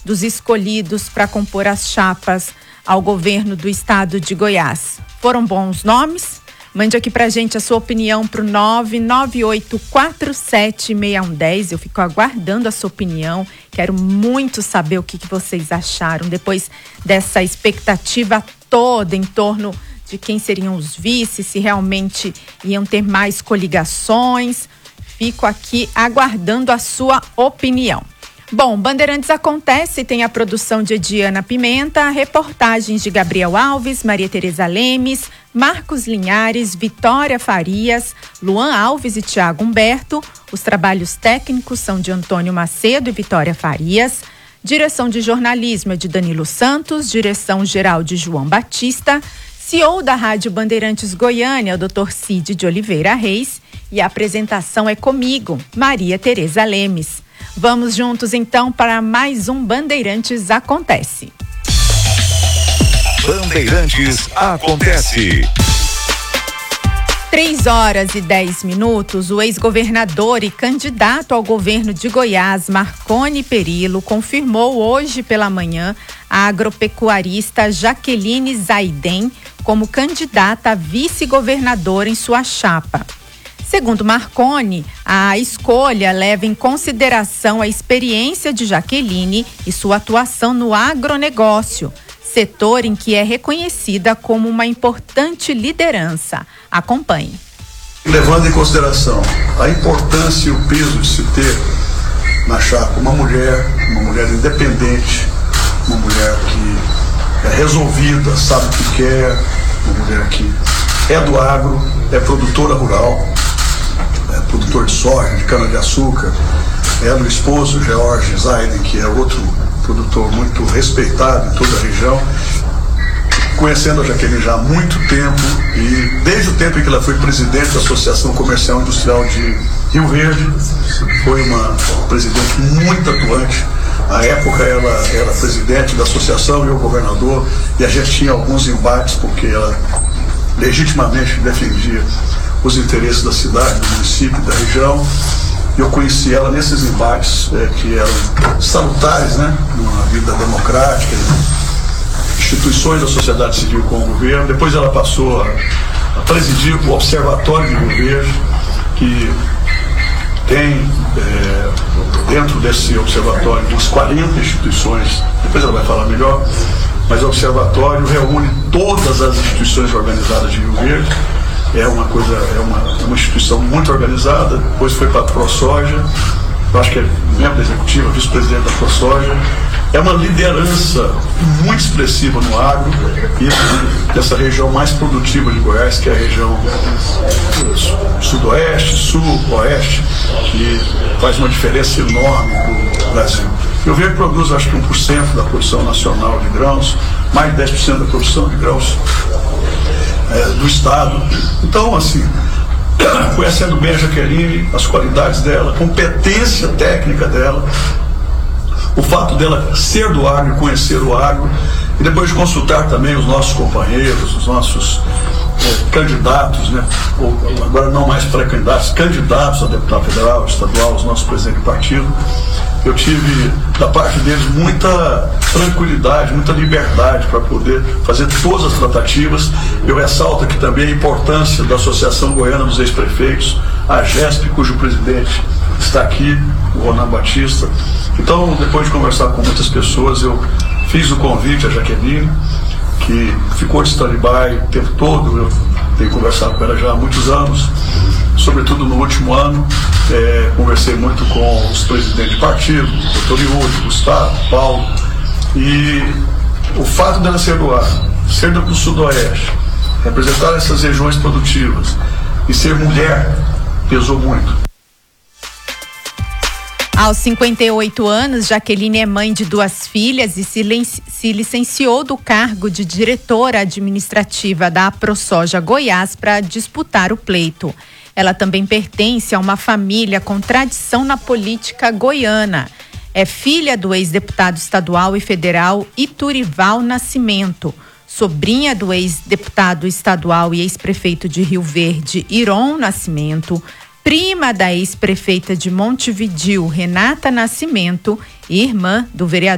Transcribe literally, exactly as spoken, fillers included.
dos escolhidos para compor as chapas ao governo do estado de Goiás. Foram bons nomes? Mande aqui pra gente a sua opinião pro nove nove oito quatro sete seis um um zero. Eu fico aguardando a sua opinião. Quero muito saber o que, que vocês acharam depois dessa expectativa toda em torno de quem seriam os vices, se realmente iam ter mais coligações. Fico aqui aguardando a sua opinião. Bom, Bandeirantes Acontece tem a produção de Ediana Pimenta, reportagens de Gabriel Alves, Maria Tereza Lemes, Marcos Linhares, Vitória Farias, Luan Alves e Tiago Humberto. Os trabalhos técnicos são de Antônio Macedo e Vitória Farias. Direção de jornalismo é de Danilo Santos, direção geral de João Batista, C E O da Rádio Bandeirantes Goiânia, o doutor Cid de Oliveira Reis, e a apresentação é comigo, Maria Tereza Lemes. Vamos juntos então para mais um Bandeirantes Acontece. Bandeirantes Acontece. Três horas e dez minutos, o ex-governador e candidato ao governo de Goiás, Marconi Perillo, confirmou hoje pela manhã a agropecuarista Jaqueline Zaiden como candidata a vice-governadora em sua chapa. Segundo Marconi, a escolha leva em consideração a experiência de Jaqueline e sua atuação no agronegócio, setor em que é reconhecida como uma importante liderança. Acompanhe. Levando em consideração a importância e o peso de se ter na chapa uma mulher, uma mulher independente, uma mulher que é resolvida, sabe o que quer, uma mulher que é do agro, é produtora rural, é produtor de soja, de cana-de-açúcar, é o esposo, George Zaiden, que é outro produtor muito respeitado em toda a região, conhecendo a Jaqueline já há muito tempo e desde o tempo em que ela foi presidente da Associação Comercial Industrial de Rio Verde, foi uma presidente muito atuante. À época ela era presidente da associação e o governador, e a gente tinha alguns embates porque ela legitimamente defendia os interesses da cidade, do município, da região. Eu conheci ela nesses embates é, que eram salutares, né, numa vida democrática, instituições da sociedade civil com o governo. Depois ela passou a, a presidir o Observatório de Rio Verde, que tem é, dentro desse observatório umas quarenta instituições, depois ela vai falar melhor, mas o observatório reúne todas as instituições organizadas de Rio Verde. É uma coisa, é uma, é uma instituição muito organizada. Depois foi para a ProSoja, eu acho que é membro da executiva, vice-presidente da ProSoja. É uma liderança muito expressiva no agro e dessa região mais produtiva de Goiás, que é a região sudoeste, sul, oeste, que faz uma diferença enorme para o Brasil. Eu vejo que produz, acho que um por cento da produção nacional de grãos, mais de dez por cento da produção de grãos É, do estado. Então, assim, conhecendo bem a Jaqueline, as qualidades dela, a competência técnica dela, o fato dela ser do agro, conhecer o agro, e depois de consultar também os nossos companheiros, os nossos é, candidatos, né? Ou, agora não mais pré-candidatos, candidatos a deputado federal, estadual, os nossos presidentes de partido, eu tive da parte deles muita tranquilidade, muita liberdade para poder fazer todas as tratativas. Eu ressalto aqui também a importância da Associação Goiana dos Ex-Prefeitos, a GESP, cujo presidente está aqui, o Ronan Batista. Então, depois de conversar com muitas pessoas, eu fiz o convite a Jaqueline, que ficou de stand-by o tempo todo. Eu tenho conversado com ela já há muitos anos, sobretudo no último ano. É, conversei muito com os presidentes de partido, o doutor Iúdio, Gustavo, Paulo, e o fato dela ser do agro, ser do sudoeste, representar essas regiões produtivas e ser mulher pesou muito. Aos cinquenta e oito anos, Jaqueline é mãe de duas filhas e se, se licenciou do cargo de diretora administrativa da ProSoja Goiás para disputar o pleito. Ela também pertence a uma família com tradição na política goiana. É filha do ex-deputado estadual e federal Iturival Nascimento, sobrinha do ex-deputado estadual e ex-prefeito de Rio Verde, Iron Nascimento, prima da ex-prefeita de Montevidéu, Renata Nascimento, e irmã do vereador